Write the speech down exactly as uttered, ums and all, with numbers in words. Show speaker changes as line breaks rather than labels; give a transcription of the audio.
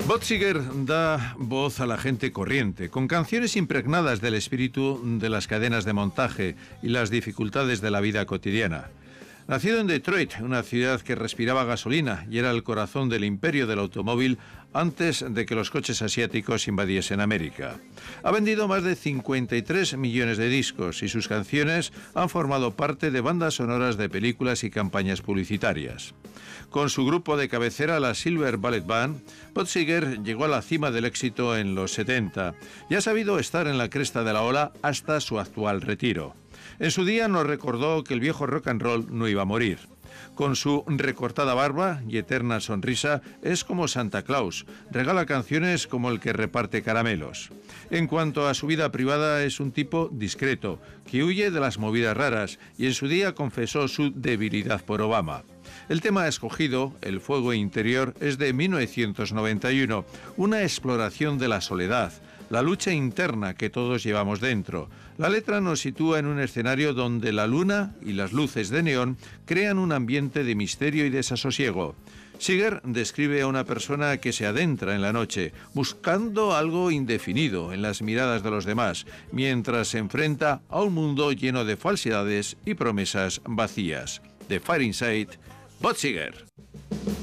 Bob Seger da voz a la gente corriente, con canciones impregnadas del espíritu de las cadenas de montaje y las dificultades de la vida cotidiana. Nacido en Detroit, una ciudad que respiraba gasolina y era el corazón del imperio del automóvil antes de que los coches asiáticos invadiesen América. Ha vendido más de cincuenta y tres millones de discos y sus canciones han formado parte de bandas sonoras de películas y campañas publicitarias. Con su grupo de cabecera, la Silver Ballet Band, Bob Seger llegó a la cima del éxito en los setenta y ha sabido estar en la cresta de la ola hasta su actual retiro. En su día nos recordó que el viejo rock and roll no iba a morir. Con su recortada barba y eterna sonrisa es como Santa Claus, regala canciones como el que reparte caramelos. En cuanto a su vida privada, es un tipo discreto, que huye de las movidas raras y en su día confesó su debilidad por Obama. El tema escogido, El fuego interior, es de mil novecientos noventa y uno, una exploración de la soledad, la lucha interna que todos llevamos dentro. La letra nos sitúa en un escenario donde la luna y las luces de neón crean un ambiente de misterio y desasosiego. Seger describe a una persona que se adentra en la noche, buscando algo indefinido en las miradas de los demás, mientras se enfrenta a un mundo lleno de falsedades y promesas vacías. The Fire Inside, Bob Seger.